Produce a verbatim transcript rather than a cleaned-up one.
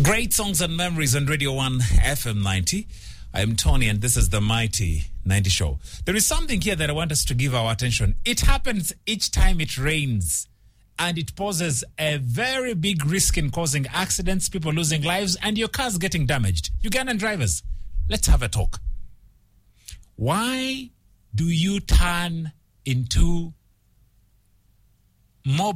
Great songs and memories on Radio one F M ninety. I'm Tony and this is the Mighty ninety Show. There is something here that I want us to give our attention. It happens each time it rains and it poses a very big risk in causing accidents, people losing lives, and your cars getting damaged. Ugandan drivers, let's have a talk. Why do you turn into mobile